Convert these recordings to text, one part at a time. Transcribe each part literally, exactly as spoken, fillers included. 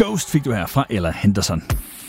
Ghost fik du her fra Ella Henderson.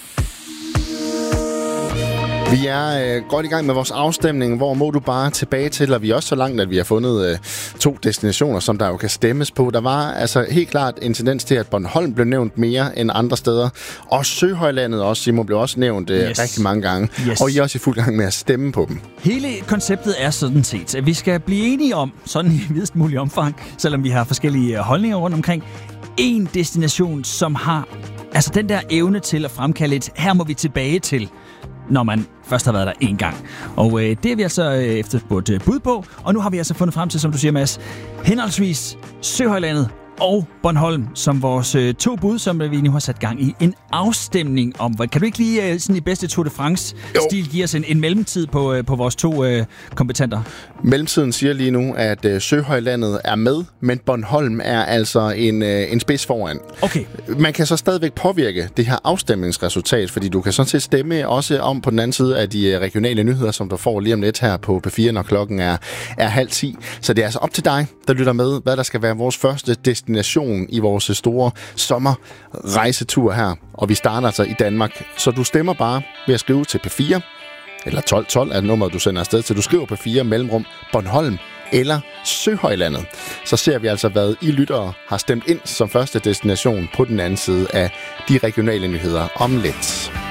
Vi er øh, godt i gang med vores afstemning. Hvor må du bare tilbage til? Og vi er også så langt, at vi har fundet øh, to destinationer, som der jo kan stemmes på. Der var altså helt klart en tendens til, at Bornholm blev nævnt mere end andre steder. Og Søhøjlandet også, Simon, blev også nævnt øh, yes. rigtig mange gange. Yes. Og I er også i fuld gang med at stemme på dem. Hele konceptet er sådan set, at vi skal blive enige om, sådan i videst mulig omfang, selvom vi har forskellige holdninger rundt omkring, en destination, som har altså den der evne til at fremkalde et, her må vi tilbage til, når man først har været der en gang. Og øh, det er vi altså øh, efterspurgt øh, bud på, og nu har vi altså fundet frem til, som du siger, Mads, henholdsvis Søhøjlandet og Bornholm som vores øh, to bud, som vi nu har sat gang i en afstemning om. Kan du ikke lige øh, sådan i bedste Tour de France-stil give os en, en mellemtid på, øh, på vores to øh, kompetenter? Mellemtiden siger lige nu, at øh, Søhøjlandet er med, men Bornholm er altså en, øh, en spids foran. Okay. Man kan så stadigvæk påvirke det her afstemningsresultat, fordi du kan sådan set stemme også om på den anden side af de regionale nyheder, som du får lige om lidt her på P fire, når klokken er, er halv ti. Så det er altså op til dig, der lytter med, hvad der skal være vores første destination i vores store sommerrejsetur her. Og vi starter altså i Danmark. Så du stemmer bare ved at skrive til P fire, eller tolv tolv er nummeret, du sender afsted til. Du skriver P fire mellemrum Bornholm eller Søhøjlandet. Så ser vi altså, hvad I lyttere har stemt ind som første destination på den anden side af de regionale nyheder om lidt.